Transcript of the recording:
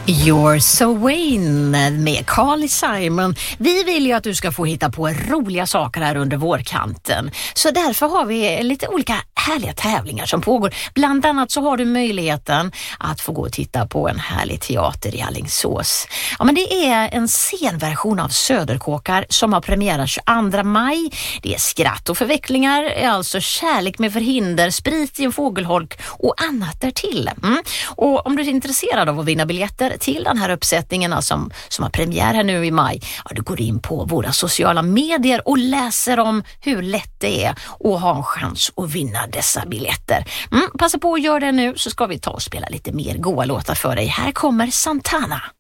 You're so Wayne med Carly Simon. Vi vill ju att du ska få hitta på roliga saker här under vårkanten. Så därför har vi lite olika härliga tävlingar som pågår. Bland annat så har du möjligheten att få gå och titta på en härlig teater i Alingsås. Ja, men det är en scenversion av Söderkåkar som har premiär 22 maj. Det är skratt och förvecklingar, alltså kärlek med förhinder, sprit i en fågelholk och annat därtill. Och om du är intresserad av att vinna biljetter till den här uppsättningen som har premiär här nu i maj, ja, du går in på våra sociala medier och läser om hur lätt det är att ha en chans att vinna dessa biljetter. Passa på att göra det nu, så ska vi ta och spela lite mer goa låtar för dig. Här kommer Santana.